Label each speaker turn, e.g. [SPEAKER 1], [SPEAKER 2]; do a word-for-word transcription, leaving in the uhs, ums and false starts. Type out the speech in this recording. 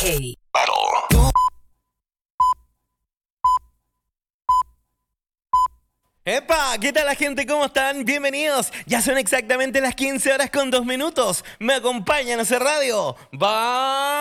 [SPEAKER 1] Hey.
[SPEAKER 2] Battle.
[SPEAKER 3] ¡Epa! ¿Qué tal la gente? ¿Cómo están? Bienvenidos. Ya son exactamente las quince horas con dos minutos. Me acompañan a hacer radio. ¡Va!